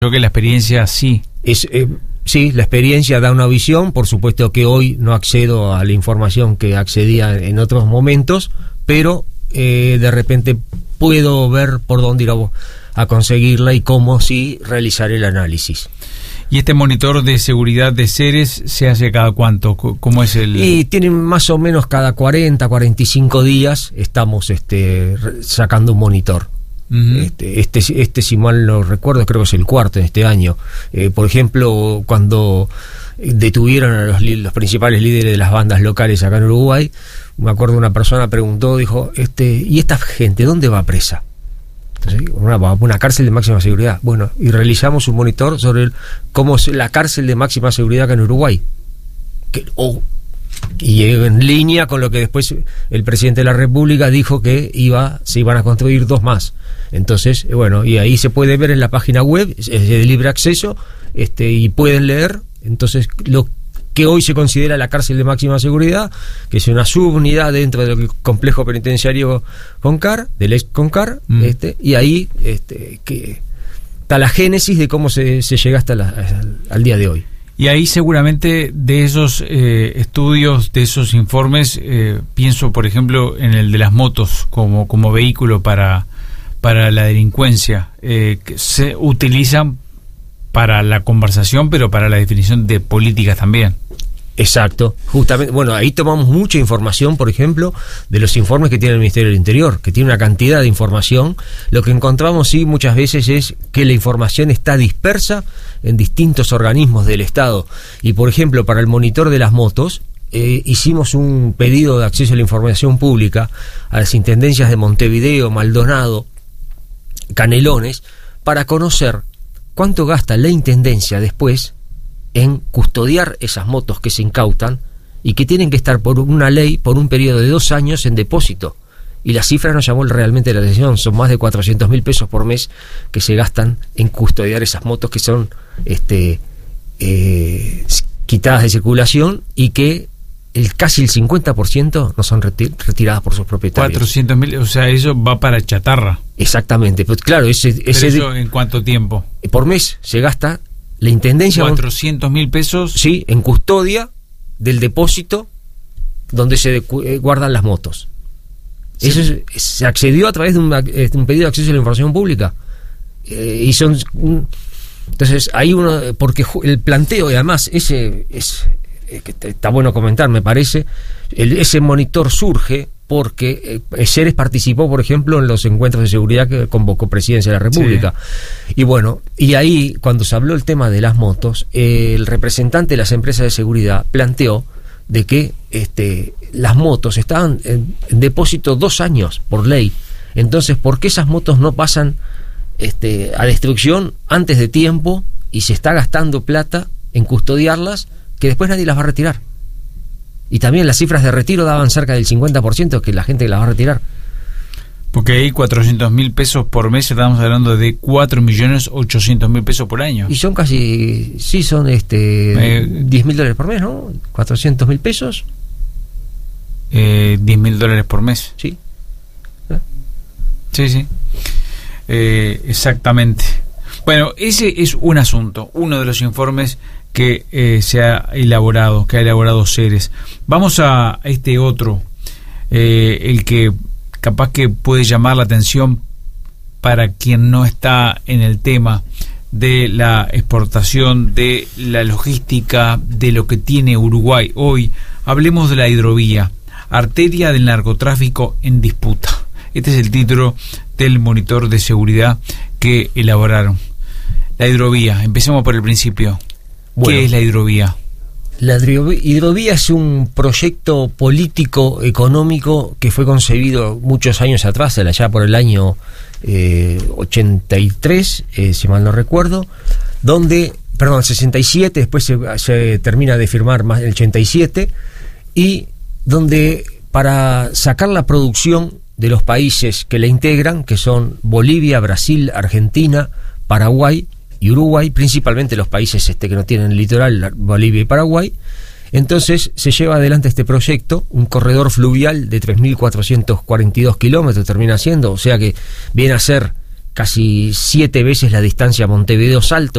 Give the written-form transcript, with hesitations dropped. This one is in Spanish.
Creo que la experiencia sí. Sí, la experiencia da una visión. Por supuesto que hoy no accedo a la información que accedía en otros momentos, pero de repente puedo ver por dónde ir a conseguirla y cómo sí realizar el análisis. ¿Y este monitor de seguridad de Ceres se hace cada cuánto? ¿Cómo es el...? Y tienen más o menos cada 40, 45 días estamos sacando un monitor. Uh-huh. Si mal no recuerdo, creo que es el cuarto en este año. Por ejemplo, cuando detuvieron a los principales líderes de las bandas locales acá en Uruguay, me acuerdo una persona preguntó, dijo, ¿y esta gente dónde va presa? Entonces, una cárcel de máxima seguridad. Bueno, y realizamos un monitor sobre cómo es la cárcel de máxima seguridad acá en Uruguay. Y en línea con lo que después el presidente de la República dijo que se iban a construir 2 más. Entonces, bueno, y ahí se puede ver en la página web, es de libre acceso, y pueden leer. Entonces, lo que hoy se considera la cárcel de máxima seguridad, que es una subunidad dentro del complejo penitenciario CONCAR, del ex CONCAR, y ahí que está la génesis de cómo se llega hasta al día de hoy. Y ahí seguramente de esos estudios, de esos informes, pienso por ejemplo en el de las motos como vehículo para la delincuencia, que se utilizan para la conversación, pero para la definición de políticas también. Exacto, justamente. Bueno, ahí tomamos mucha información, por ejemplo, de los informes que tiene el Ministerio del Interior, que tiene una cantidad de información. Lo que encontramos, sí, muchas veces es que la información está dispersa en distintos organismos del Estado. Y, por ejemplo, para el monitor de las motos, hicimos un pedido de acceso a la información pública a las intendencias de Montevideo, Maldonado, Canelones, para conocer cuánto gasta la intendencia después en custodiar esas motos que se incautan y que tienen que estar por una ley por un periodo de 2 años en depósito. Y la cifra nos llamó realmente la atención, son más de 400.000 pesos por mes que se gastan en custodiar esas motos que son quitadas de circulación y que casi el 50% no son retiradas por sus propietarios. 400.000, o sea, eso va para chatarra. Exactamente, pues claro, ¿eso en cuánto tiempo? Por mes se gasta la intendencia 400.000 pesos. Sí, en custodia del depósito donde se guardan las motos. Sí. Eso se accedió a través de un pedido de acceso a la información pública. Y son entonces hay uno, porque el planteo, y además ese es que está bueno comentar, me parece, ese monitor surge porque Ceres participó, por ejemplo, en los encuentros de seguridad que convocó Presidencia de la República. Sí. Y bueno, y ahí, cuando se habló el tema de las motos, el representante de las empresas de seguridad planteó de que las motos estaban en depósito 2 años por ley. Entonces, ¿por qué esas motos no pasan a destrucción antes de tiempo y se está gastando plata en custodiarlas que después nadie las va a retirar? Y también las cifras de retiro daban cerca del 50% que la gente las va a retirar. Porque ahí 400.000 pesos por mes, estamos hablando de 4.800.000 pesos por año. Y son casi, sí, son $10.000 por mes, ¿no? 400.000 pesos. $10.000 por mes. Sí. Sí. Exactamente. Bueno, ese es un asunto, uno de los informes que se ha elaborado, Ceres. Vamos a este otro, el que capaz que puede llamar la atención para quien no está en el tema de la exportación, de la logística, de lo que tiene Uruguay hoy. Hablemos de la hidrovía, arteria del narcotráfico en disputa. Este es el título del monitor de seguridad que elaboraron. La hidrovía, empecemos por el principio. Bueno, ¿qué es la hidrovía? La hidrovía es un proyecto político económico que fue concebido muchos años atrás, allá por el año 83, si mal no recuerdo, 67, después se termina de firmar más el 87, y donde para sacar la producción de los países que la integran, que son Bolivia, Brasil, Argentina, Paraguay y Uruguay, principalmente los países que no tienen litoral, Bolivia y Paraguay. Entonces se lleva adelante este proyecto, un corredor fluvial de 3.442 kilómetros termina siendo, o sea que viene a ser casi 7 veces la distancia Montevideo-Salto.